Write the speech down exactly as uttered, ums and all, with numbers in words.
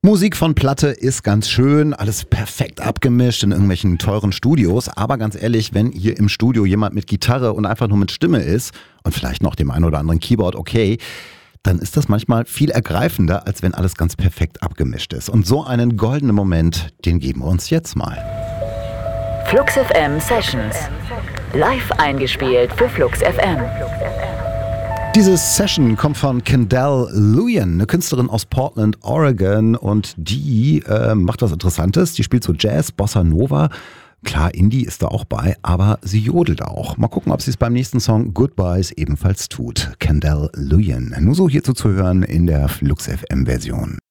Musik von Platte ist ganz schön, alles perfekt abgemischt in irgendwelchen teuren Studios. Aber ganz ehrlich, wenn hier im Studio jemand mit Gitarre und einfach nur mit Stimme ist und vielleicht noch dem einen oder anderen Keyboard, okay, dann ist das manchmal viel ergreifender, als wenn alles ganz perfekt abgemischt ist. Und so einen goldenen Moment, den geben wir uns jetzt mal. Flux F M Sessions. Live eingespielt für Flux F M. Diese Session kommt von Kendall Luyan, eine Künstlerin aus Portland, Oregon, und die äh, macht was Interessantes. Die spielt so Jazz, Bossa Nova. Klar, Indie ist da auch bei, aber sie jodelt auch. Mal gucken, ob sie es beim nächsten Song Goodbyes ebenfalls tut. Kendall Luyan. Nur so hierzu zu hören in der Flux F M Version.